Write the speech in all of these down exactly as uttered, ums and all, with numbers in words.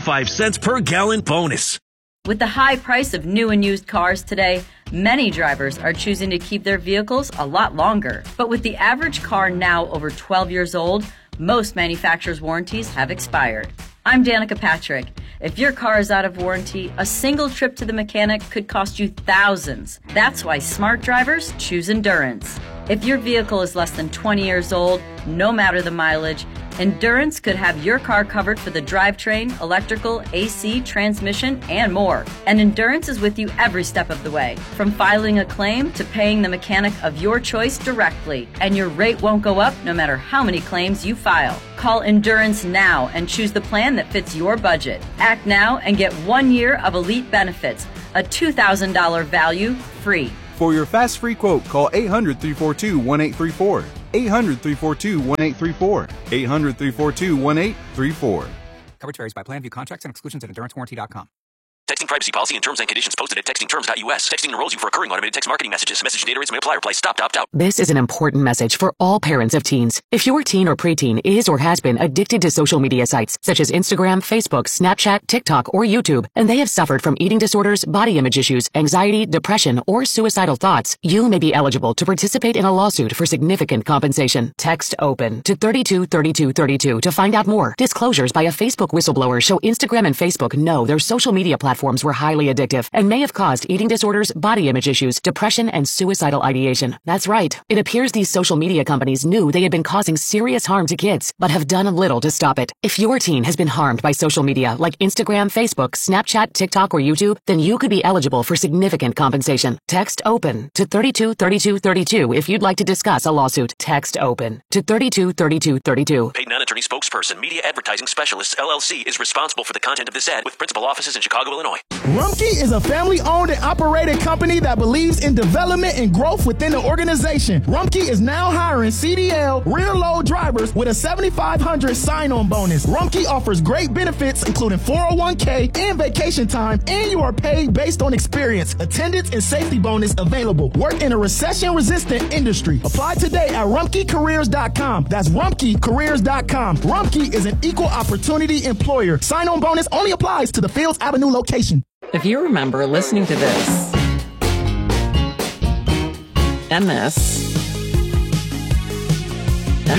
twenty-five cents per gallon bonus. With the high price of new and used cars today, many drivers are choosing to keep their vehicles a lot longer. But with the average car now over twelve years old, most manufacturers' warranties have expired. I'm Danica Patrick. If your car is out of warranty, a single trip to the mechanic could cost you thousands. That's why smart drivers choose Endurance. If your vehicle is less than twenty years old, no matter the mileage, Endurance could have your car covered for the drivetrain, electrical, A C, transmission, and more. And Endurance is with you every step of the way, from filing a claim to paying the mechanic of your choice directly. And your rate won't go up no matter how many claims you file. Call Endurance now and choose the plan that fits your budget. Act now and get one year of elite benefits, a two thousand dollars value free. For your fast free quote, call eight hundred, three four two, one eight three four. eight hundred, three four two, one eight three four. eight hundred, three four two, one eight three four. Coverage varies by plan. View contracts and exclusions at endurance warranty dot com. Texting privacy policy and terms and conditions posted at texting terms dot U S. Texting enrolls you for recurring automated text marketing messages. Message data rates may apply. Reply stop to opt out. This is an important message for all parents of teens. If your teen or preteen is or has been addicted to social media sites such as Instagram, Facebook, Snapchat, TikTok, or YouTube, and they have suffered from eating disorders, body image issues, anxiety, depression, or suicidal thoughts, you may be eligible to participate in a lawsuit for significant compensation. Text OPEN to thirty-two thirty-two thirty-two to find out more. Disclosures by a Facebook whistleblower show Instagram and Facebook know their social media platforms were highly addictive and may have caused eating disorders, body image issues, depression, and suicidal ideation. That's right. It appears these social media companies knew they had been causing serious harm to kids, but have done little to stop it. If your teen has been harmed by social media like Instagram, Facebook, Snapchat, TikTok, or YouTube, then you could be eligible for significant compensation. Text OPEN to thirty-two thirty-two thirty-two if you'd like to discuss a lawsuit. Text OPEN to thirty-two thirty-two thirty-two. Paid non-attorney spokesperson, Media Advertising Specialists, L L C, is responsible for the content of this ad with principal offices in Chicago, Illinois. Rumpke is a family-owned and operated company that believes in development and growth within the organization. Rumpke is now hiring C D L rear-load drivers with a seventy-five hundred sign-on bonus. Rumpke offers great benefits, including four oh one k and vacation time, and you are paid based on experience. Attendance and safety bonus available. Work in a recession-resistant industry. Apply today at rumpke careers dot com. That's rumpke careers dot com. Rumpke is an equal opportunity employer. Sign-on bonus only applies to the Fields Avenue location. If you remember listening to this and this and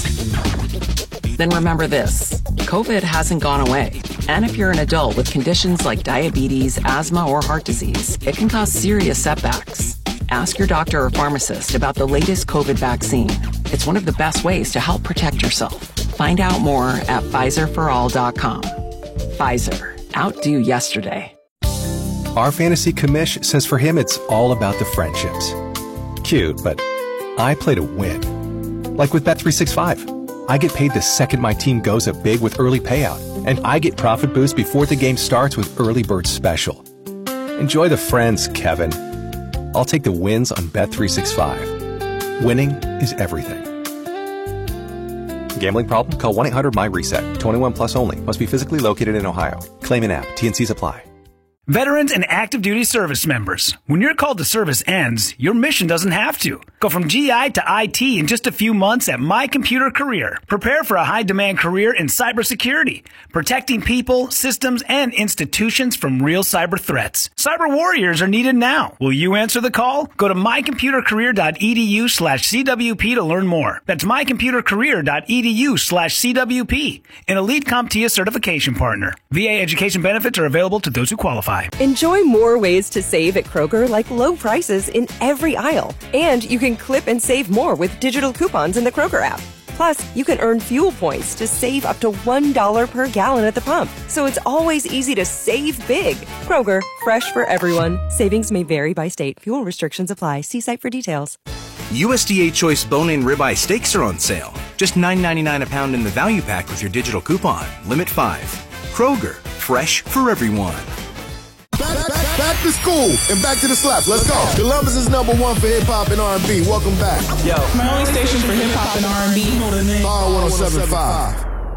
this, then remember this. COVID hasn't gone away. And if you're an adult with conditions like diabetes, asthma, or heart disease, it can cause serious setbacks. Ask your doctor or pharmacist about the latest COVID vaccine. It's one of the best ways to help protect yourself. Find out more at Pfizer for all dot com. Pfizer. Outdo yesterday. Our fantasy commish says for him it's all about the friendships. Cute, but I play to win. Like with Bet three sixty-five. I get paid the second my team goes up big with early payout, and I get profit boost before the game starts with Early Bird Special. Enjoy the friends, Kevin. I'll take the wins on Bet three sixty-five. Winning is everything. Gambling problem? Call one eight hundred M Y RESET. twenty-one plus only. Must be physically located in Ohio. Claim an app. T N Cs apply. Veterans and active duty service members, when your call to service ends, your mission doesn't have to. Go from G I to I T in just a few months at My Computer Career. Prepare for a high-demand career in cybersecurity, protecting people, systems, and institutions from real cyber threats. Cyber warriors are needed now. Will you answer the call? Go to my computer career dot e d u slash c w p to learn more. That's my computer career dot e d u slash c w p, an elite CompTIA certification partner. V A education benefits are available to those who qualify. Enjoy more ways to save at Kroger, like low prices in every aisle. And you can clip and save more with digital coupons in the Kroger app. Plus, you can earn fuel points to save up to one dollar per gallon at the pump. So it's always easy to save big. Kroger, fresh for everyone. Savings may vary by state. Fuel restrictions apply. See site for details. U S D A Choice bone-in ribeye steaks are on sale. Just nine ninety-nine a pound in the value pack with your digital coupon. Limit five. Kroger, fresh for everyone. Back, back, back to school and back to the slaps. Let's go. Columbus is number one for hip hop and R and B. Welcome back. Yo, my only station for hip hop and R and B. You know the name. R one oh seven point five.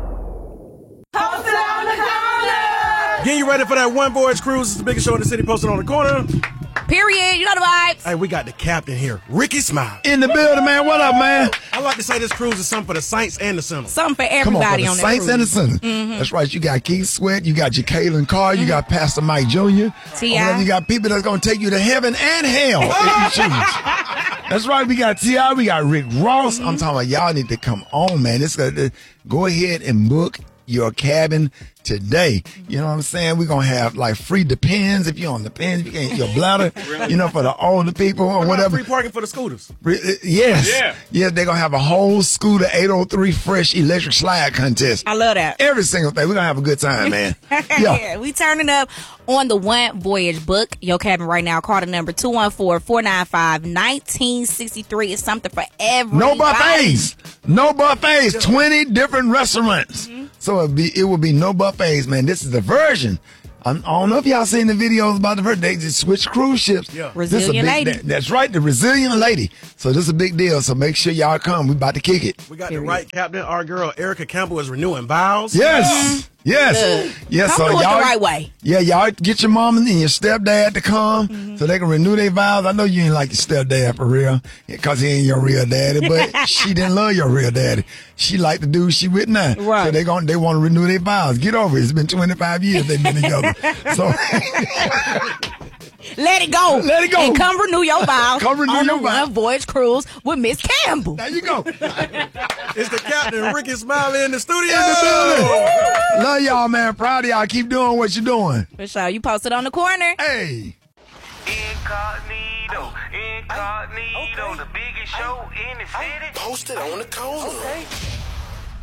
Posted on the corner. Getting you ready for that One Voyage Cruise. It's the biggest show in the city, posted on the corner. Period. You know the vibes. Hey, we got the captain here, Ricky Smiley. In the building, man. What up, man? I like to say this cruise is something for the Saints and the Sinners. Something for Come on, everybody for on the that Saints cruise. and the Sinners. Mm-hmm. That's right. You got Keith Sweat, you got your Jalen Carr, you got Pastor Mike Junior T I You got people that's gonna take you to heaven and hell if you choose. That's right. We got T I, we got Rick Ross. Mm-hmm. I'm talking about y'all need to come on, man. It's uh, go ahead and book your cabin today. You know what I'm saying? We're going to have like free Depends if you're on the Depends, if you can't, your bladder, really? You know, for the older people or whatever. Free parking for the scooters. Yes. Yeah. Yeah, they're going to have a whole scooter eight oh three fresh electric slide contest. I love that. Every single thing. We're going to have a good time, man. Yeah. yeah. We turning up on the One Voyage. Book your cabin right now. Call the number two one four, four nine five, one nine six three. It's something for everybody. No buffets. No buffets. twenty different restaurants. Mm-hmm. So it'll be, it will be no buffets, man. This is the version. I don't know if y'all seen the videos about the version. They just switch cruise ships. Yeah. Resilient big, lady. That, that's right, the Resilient Lady. So this is a big deal. So make sure y'all come. We about to kick it. We got Period. the right captain. Our girl Erica Campbell is renewing vows. Yes. Mm-hmm. Yes. Good. Yes. Come so do it y'all, the right way. Yeah, y'all get your mom and your stepdad to come mm-hmm. so they can renew their vows. I know you ain't like your stepdad for real because he ain't your real daddy, but she didn't love your real daddy. She liked the dude she with now. Right. So they gon' they want to renew their vows. Get over it. It's been twenty-five years they've been together. So let it go. Let it go. And come renew your vows. Come renew on your the vows. One Voyage cruise with Miss Campbell. There you go. It's the captain, Ricky Smiley, in the studio. In the building. Love y'all, man. Proud of y'all. Keep doing what you're doing. For sure. You posted on the corner. Hey. Incognito, incognito, okay. the biggest show in the city. Posted on the corner. Okay.